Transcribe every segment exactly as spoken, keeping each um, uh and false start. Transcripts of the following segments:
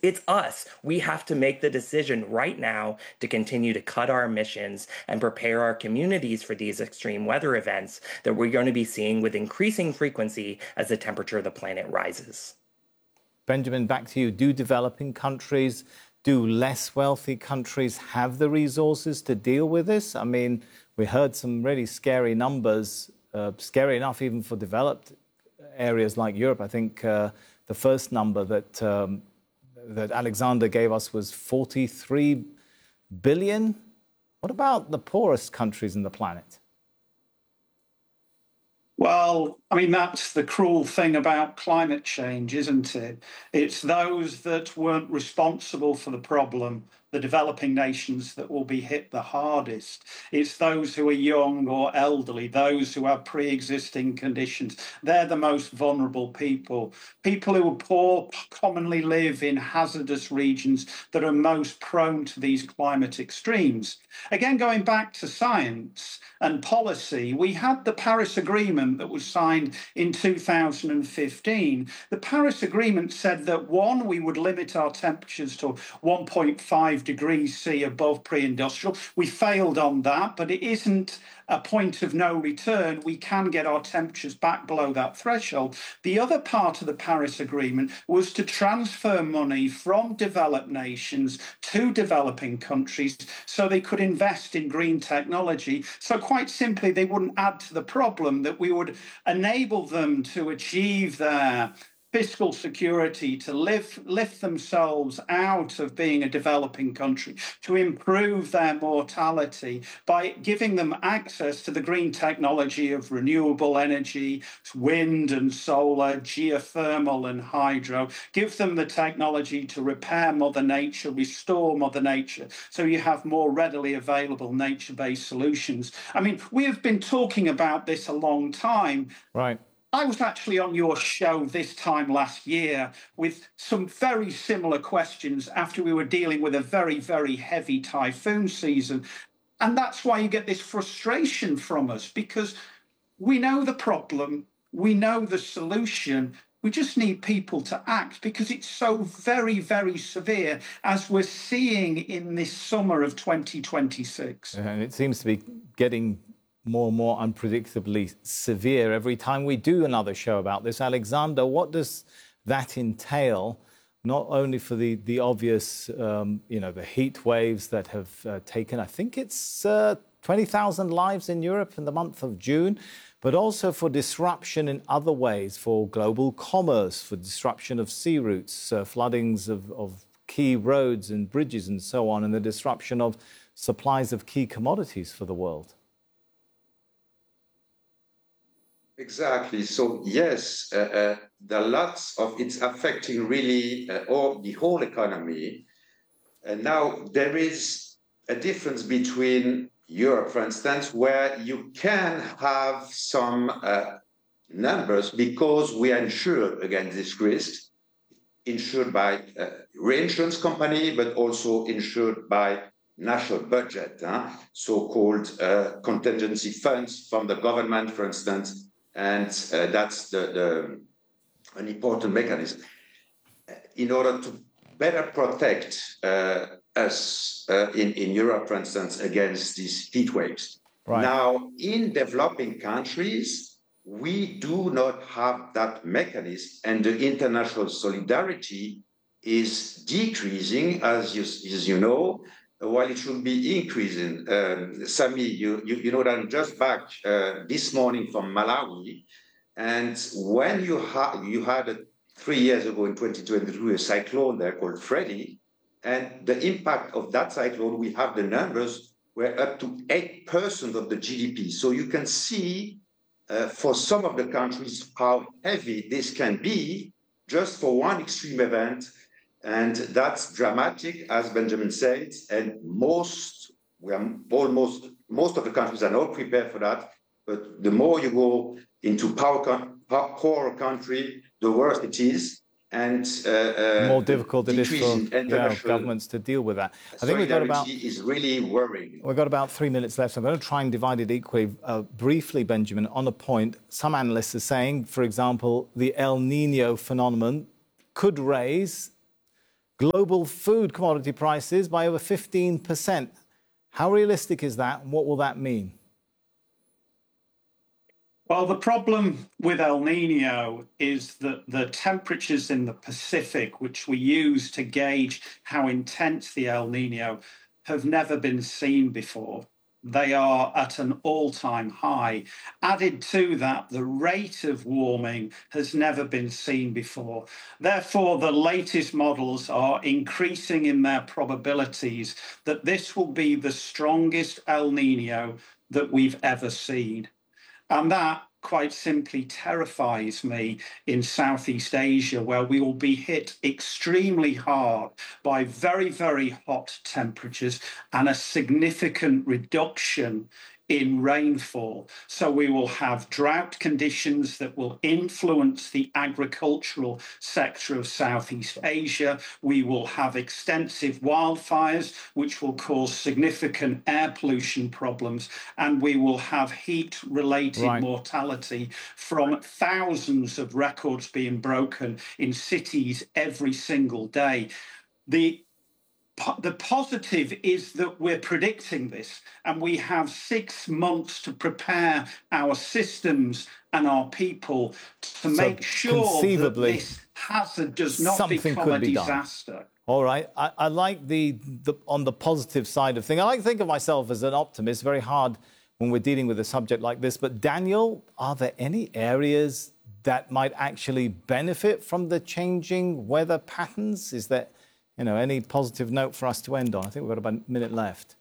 It's us. We have to make the decision right now to continue to cut our emissions and prepare our communities for these extreme weather events that we're going to be seeing with increasing frequency as the temperature of the planet rises. Benjamin, back to you. Do developing countries, do less wealthy countries have the resources to deal with this? I mean, we heard some really scary numbers, uh, scary enough even for developed areas like Europe. I think uh, the first number that um, that Alexander gave us was forty-three billion. What about the poorest countries on the planet? Well, I mean, that's the cruel thing about climate change, isn't it? It's those that weren't responsible for the problem, the developing nations, that will be hit the hardest. It's those who are young or elderly, those who have pre-existing conditions. They're the most vulnerable people. People who are poor commonly live in hazardous regions that are most prone to these climate extremes. Again, going back to science and policy, we had the Paris Agreement that was signed in two thousand fifteen. The Paris Agreement said that, one, we would limit our temperatures to one point five degrees C above pre-industrial. We failed on that, but it isn't a point of no return. We can get our temperatures back below that threshold. The other part of the Paris Agreement was to transfer money from developed nations to developing countries so they could invest in green technology. So quite simply, they wouldn't add to the problem, that we would enable them to achieve their fiscal security, to live, lift themselves out of being a developing country, to improve their mortality by giving them access to the green technology of renewable energy, wind and solar, geothermal and hydro, give them the technology to repair Mother Nature, restore Mother Nature, so you have more readily available nature-based solutions. I mean, we have been talking about this a long time. Right. I was actually on your show this time last year with some very similar questions after we were dealing with a very, very heavy typhoon season. And that's why you get this frustration from us, because we know the problem, we know the solution, we just need people to act, because it's so very, very severe, as we're seeing in this summer of twenty twenty-six. And it seems to be getting more and more unpredictably severe every time we do another show about this. Alexander, what does that entail, not only for the, the obvious, um, you know, the heat waves that have uh, taken, I think it's uh, twenty thousand lives in Europe in the month of June, but also for disruption in other ways, for global commerce, for disruption of sea routes, uh, floodings of, of key roads and bridges and so on, and the disruption of supplies of key commodities for the world? Exactly. So yes, uh, uh, there are lots of, it's affecting really uh, all, the whole economy. And now there is a difference between Europe, for instance, where you can have some uh, numbers because we are insured against this risk, insured by a reinsurance company, but also insured by national budget, huh? so-called uh, contingency funds from the government, for instance. And uh, that's the, the, an important mechanism in order to better protect uh, us uh, in, in Europe, for instance, against these heat waves. Right. Now, in developing countries, we do not have that mechanism, and the international solidarity is decreasing, as you, as you know, while it should be increasing. Um, Sami, you, you, you know that I'm just back uh, this morning from Malawi, and when you, ha you had a, three years ago in twenty twenty-two a cyclone there called Freddy, and the impact of that cyclone, we have the numbers, were up to eight percent of the G D P. So you can see uh, for some of the countries how heavy this can be just for one extreme event. And that's dramatic, as Benjamin said, and most, we are almost, most of the countries are not prepared for that. But the more you go into power, poor country, the worse it is. And uh, the more difficult it is for yeah, governments to deal with that. I think we've got about is really worrying. We've got about three minutes left. So I'm going to try and divide it equally. Uh, briefly, Benjamin, on a point, some analysts are saying, for example, the El Nino phenomenon could raise global food commodity prices by over fifteen percent. How realistic is that, and what will that mean? Well, the problem with El Nino is that the temperatures in the Pacific, which we use to gauge how intense the El Nino, have never been seen before. They are at an all-time high. Added to that, the rate of warming has never been seen before. Therefore, the latest models are increasing in their probabilities that this will be the strongest El Nino that we've ever seen. And that quite simply terrifies me in Southeast Asia, where we will be hit extremely hard by very, very hot temperatures and a significant reduction in rainfall. So we will have drought conditions that will influence the agricultural sector of Southeast Asia. We will have extensive wildfires, which will cause significant air pollution problems. And we will have heat-related right. mortality from thousands of records being broken in cities every single day. The The positive is that we're predicting this, and we have six months to prepare our systems and our people to so make sure that this hazard does not become a be disaster. Done. All right. I, I like the, the, on the positive side of things, I like to think of myself as an optimist. Very hard when we're dealing with a subject like this. But Daniel, are there any areas that might actually benefit from the changing weather patterns? Is there... You know, any positive note for us to end on? I think we've got about a minute left.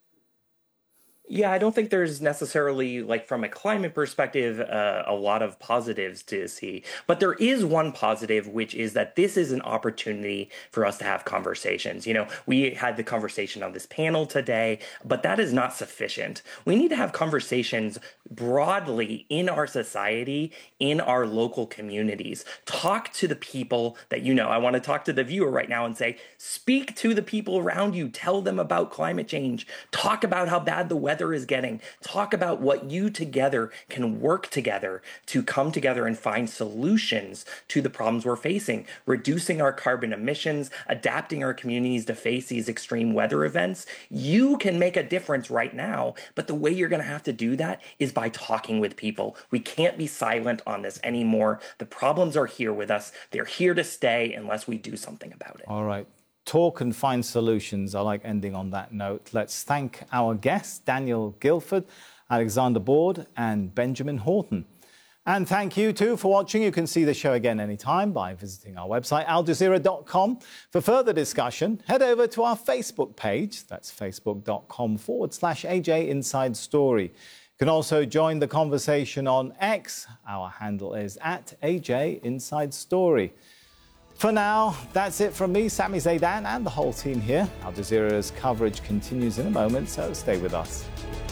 Yeah, I don't think there's necessarily, like, from a climate perspective, uh, a lot of positives to see. But there is one positive, which is that this is an opportunity for us to have conversations. You know, we had the conversation on this panel today, but that is not sufficient. We need to have conversations broadly in our society, in our local communities. Talk to the people that you know. I want to talk to the viewer right now and say, speak to the people around you. Tell them about climate change. Talk about how bad the weather is getting. Talk about what you together can work together to come together and find solutions to the problems we're facing, reducing our carbon emissions, adapting our communities to face these extreme weather events. You can make a difference right now, but the way you're going to have to do that is by talking with people. We can't be silent on this anymore. The problems are here with us. They're here to stay unless we do something about it. All right. Talk and find solutions. I like ending on that note. Let's thank our guests, Daniel Guilford, Alexander Borde, and Benjamin Horton. And thank you, too, for watching. You can see the show again anytime by visiting our website, al jazeera dot com. For further discussion, head over to our Facebook page. That's facebook.com forward slash AJ Inside Story. You can also join the conversation on X. Our handle is at A J Inside Story. For now, that's it from me, Sami Zeidan, and the whole team here. Al Jazeera's coverage continues in a moment, so stay with us.